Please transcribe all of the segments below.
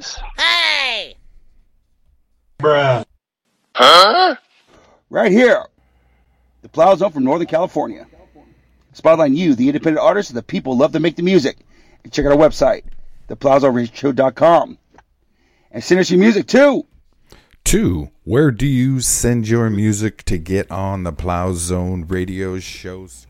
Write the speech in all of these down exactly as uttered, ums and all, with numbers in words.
is. Hey! Bruh. Huh? Right here, the Plow Zone from Northern California. Spotlighting you, the independent artists and the people who love to make the music. And check out our website, the plow zone radio show dot com. And send us your music too. Two, where do you send your music to get on the Plow Zone radio shows?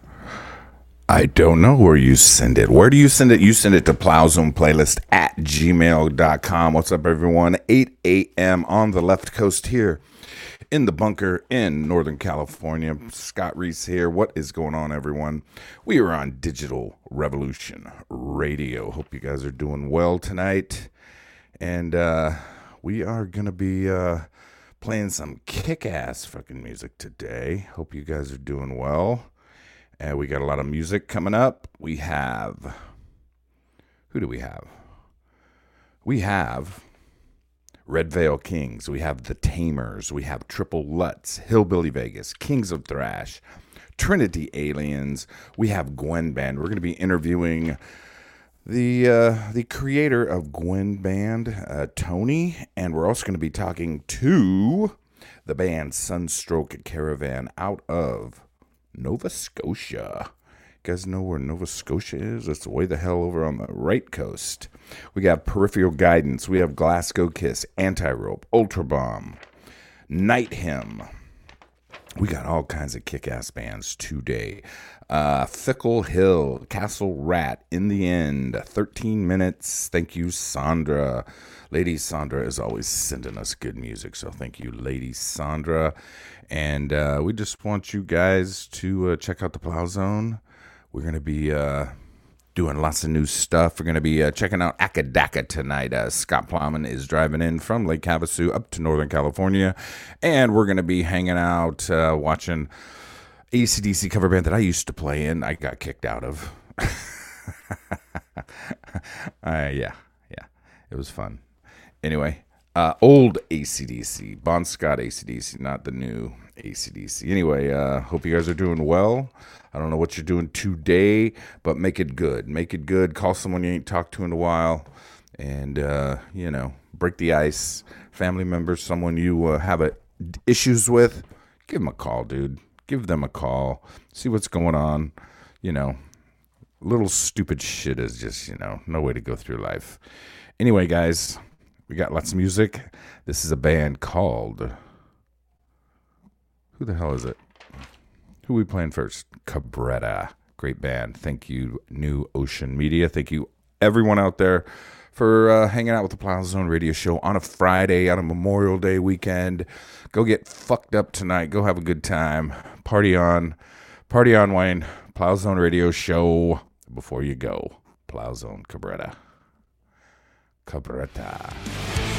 I don't know where you send it. Where do you send it? You send it to plowzoneplaylist at gmail dot com. What's up, everyone? eight a.m. on the left coast here in the bunker in Northern California. Scott Reese here. What is going on, everyone? We are on Digital Revolution Radio. Hope you guys are doing well tonight. And uh, we are going to be uh, playing some kick-ass fucking music today. Hope you guys are doing well. And we got a lot of music coming up. We have, who do we have? We have Red Veil Kings. We have The Tamers. We have Triple Lutz, Hillbilly Vegas, Kings of Thrash, Trinity Aliens. We have Gwen Band. We're going to be interviewing the uh, the creator of Gwen Band, uh, Tony. And we're also going to be talking to the band Sunstroke Caravan out of Nova Scotia. You guys know where Nova Scotia is? It's way the hell over on the right coast. We got Peripheral Guidance. We have Glasgow Kiss, Anti-Rope, Ultra Bomb, Night Hymn. We got all kinds of kick-ass bands today. Uh, Fickle Hill, Castle Rat, In the End, thirteen minutes. Thank you, Sandra. Lady Sandra is always sending us good music, so thank you, Lady Sandra. And uh, we just want you guys to uh, check out the Plow Zone. We're going to be uh, doing lots of new stuff. We're going to be uh, checking out Akadaka tonight. Uh, Scott Plowman is driving in from Lake Havasu up to Northern California. And we're going to be hanging out, uh, watching A C D C cover band that I used to play in. I got kicked out of. uh, yeah, yeah. It was fun. Anyway. Uh, old A C D C, Bon Scott A C D C, not the new A C D C. Anyway, uh, hope you guys are doing well. I don't know what you're doing today, but make it good. Make it good. Call someone you ain't talked to in a while. And, uh, you know, break the ice. Family members, someone you uh, have a, issues with, give them a call, dude. Give them a call. See what's going on. You know, little stupid shit is just, you know, no way to go through life. Anyway, guys. We got lots of music. This is a band called... Who the hell is it? Who are we playing first? Cabretta. Great band. Thank you, New Ocean Media. Thank you, everyone out there, for uh, hanging out with the Plow Zone Radio Show on a Friday, on a Memorial Day weekend. Go get fucked up tonight. Go have a good time. Party on. Party on, Wayne. Plow Zone Radio Show. Before you go, Plow Zone Cabretta. Cabretta.